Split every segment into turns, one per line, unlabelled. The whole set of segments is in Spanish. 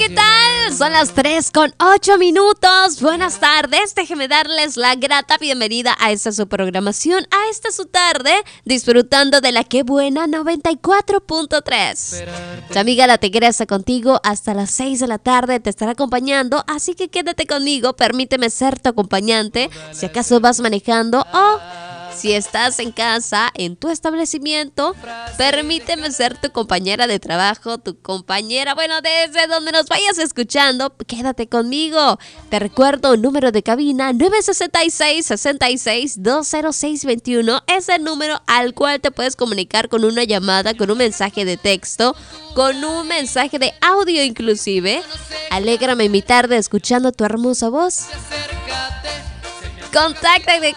¿qué tal? Son las 3:08. Buenas tardes, déjenme darles la grata bienvenida a esta su programación, a esta su tarde, disfrutando de la Qué Buena 94.3. Tu amiga La Tigresa contigo hasta las 6 de la tarde te estará acompañando, así que quédate conmigo, permíteme ser tu acompañante, si acaso vas manejando o... si estás en casa, en tu establecimiento, permíteme ser tu compañera de trabajo, tu compañera, bueno, desde donde nos vayas escuchando, quédate conmigo. Te recuerdo un número de cabina, 966-66-20621, es el número al cual te puedes comunicar con una llamada, con un mensaje de texto, con un mensaje de audio inclusive. Alégrame mi tarde escuchando tu hermosa voz. Contáctate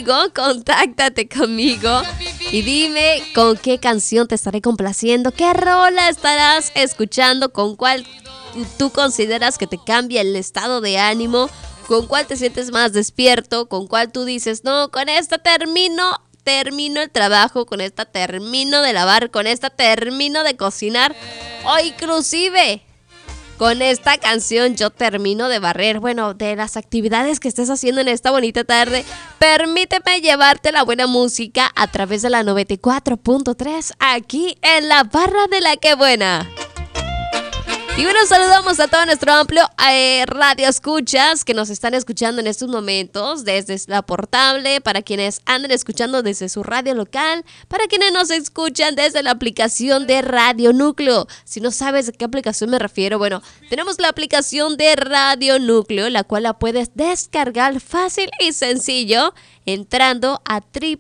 conmigo y dime con qué canción te estaré complaciendo, qué rola estarás escuchando, con cuál tú consideras que te cambia el estado de ánimo, con cuál te sientes más despierto, con cuál tú dices, no, con esta termino el trabajo, con esta termino de lavar, con esta termino de cocinar o inclusive... con esta canción yo termino de barrer. Bueno, de las actividades que estés haciendo en esta bonita tarde, permíteme llevarte la buena música a través de la 94.3 aquí en la barra de la Qué Buena. Y bueno, saludamos a todo nuestro amplio radio escuchas que nos están escuchando en estos momentos desde la portable, para quienes andan escuchando desde su radio local, para quienes nos escuchan desde la aplicación de Radio Núcleo. Si no sabes de qué aplicación me refiero, bueno, tenemos la aplicación de Radio Núcleo, la cual la puedes descargar fácil y sencillo entrando a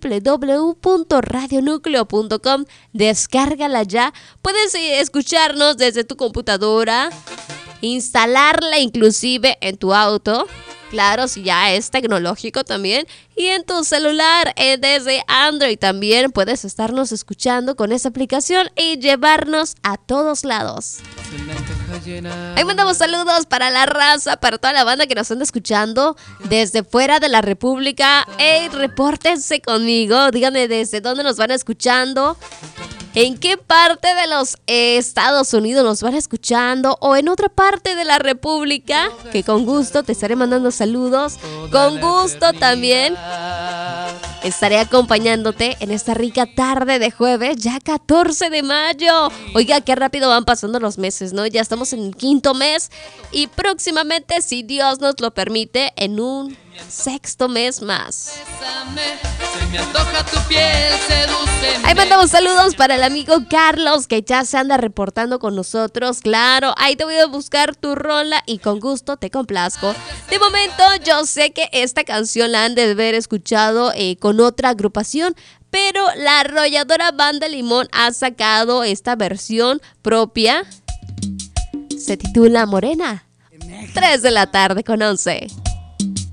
www.radionucleo.com. Descárgala ya. Puedes escucharnos desde tu computadora, instalarla inclusive en tu auto. Claro, si ya es tecnológico también. Y en tu celular, desde Android también puedes estarnos escuchando con esa aplicación y llevarnos a todos lados. Ahí mandamos saludos para la raza, para toda la banda que nos anda escuchando desde fuera de la República. Hey, repórtense conmigo, díganme desde dónde nos van escuchando. ¿En qué parte de los Estados Unidos nos van escuchando? O en otra parte de la República, que con gusto te estaré mandando saludos. Con gusto también estaré acompañándote en esta rica tarde de jueves, ya 14 de mayo. Oiga, qué rápido van pasando los meses, ¿no? Ya estamos en el 5º mes y próximamente, si Dios nos lo permite, en un 6º mes más. Ahí mandamos saludos para el amigo Carlos, que ya se anda reportando con nosotros. Claro, ahí te voy a buscar tu rola y con gusto te complazco. De momento yo sé que esta canción la han de haber escuchado con otra agrupación, pero la arrolladora Banda Limón ha sacado esta versión propia. Se titula Morena. 3 de la tarde con 11.